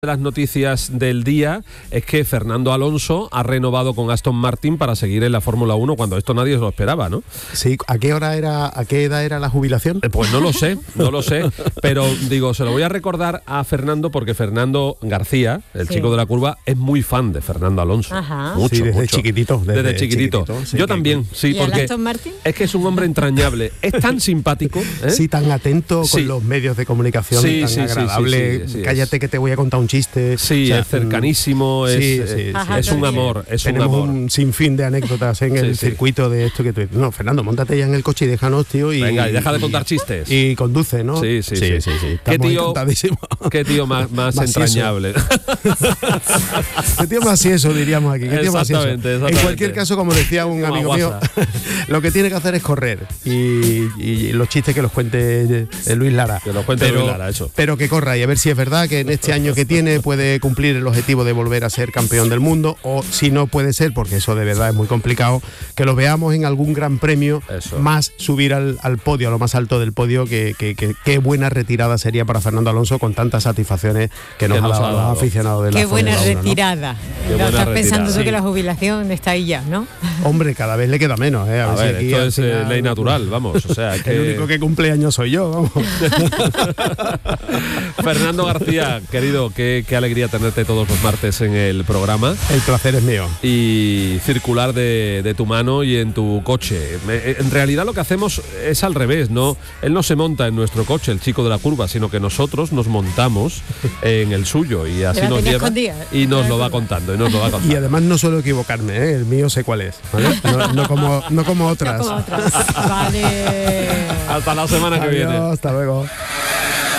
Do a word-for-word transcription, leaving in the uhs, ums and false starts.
De las noticias del día es que Fernando Alonso ha renovado con Aston Martin para seguir en la Fórmula uno cuando esto nadie se lo esperaba, ¿no? Sí, ¿a qué hora era, a qué edad era la jubilación? Eh, Pues no lo sé, no lo sé, pero digo, se lo voy a recordar a Fernando porque Fernando García, el Sí. chico de la curva, es muy fan de Fernando Alonso. Ajá. Mucho, Sí, desde mucho. chiquitito, Desde, desde chiquitito. chiquitito, sí, Yo que- también, sí, ¿Y al porque Aston Martin? es que es un hombre entrañable, es tan simpático, ¿eh? Sí, tan atento Sí. con los medios de comunicación, Sí, tan sí, sí, sí, agradable. sí, sí, Cállate es. que te voy a contar un chiste. Sí, O sea, es cercanísimo, es, sí, eh, sí, sí. Ajá, es un también. amor, es un Tenemos amor. un sinfín de anécdotas en Sí, el sí. circuito de esto que tú dices. No, Fernando, móntate ya en el coche y déjanos, tío. Y, Venga, y deja de contar chistes. Y conduce, ¿no? Sí, sí, sí. sí, sí, sí. ¿Qué Estamos tío- encantadísimos. Qué tío más, más Macieso. entrañable. ¿Qué tío más eso, diríamos aquí? ¿Qué tío más eso? Exactamente, En exactamente. cualquier caso, como decía un Como amigo mío, guasa. lo que tiene que hacer es correr. Y, y los chistes que los cuente eh, Luis Lara. Que los cuente pero, Luis Lara, eso. Pero que corra y a ver si es verdad que en este año que tiene puede cumplir el objetivo de volver a ser campeón del mundo, o si no puede ser, porque eso de verdad es muy complicado, que lo veamos en algún gran premio, Eso. más subir al, al podio, a lo más alto del podio, que, que, que- qué buena retirada sería para Fernando Alonso con tantas satisfacciones que nos, Que ha nos dado ha a los dado. aficionados de la Qué buena Fórmula uno, ¿no? retirada. Qué No, buena estás pensando retirada. tú que Sí. la jubilación está ahí ya, ¿no? Hombre, cada vez le queda menos, ¿eh? A, A ver, ver, si aquí esto al es eh, final- ley natural, vamos. O sea, que... El único que cumple años soy yo, vamos. Fernando García, querido, qué, qué alegría tenerte todos los martes en el programa El placer es mío. y circular de, de tu mano y en tu coche. Me- En realidad lo que hacemos es al revés, ¿no? Él no se monta en nuestro coche, el chico de la curva, sino que nosotros nos montamos en el suyo y así la nos tenía lleva escondida. y nos lo va contando, y nos lo va Y contando. además no suelo equivocarme, ¿eh? El mío sé cuál es, ¿vale? No, no como, no como otras. Como otras. Vale. Hasta la semana que Adiós, viene. hasta luego.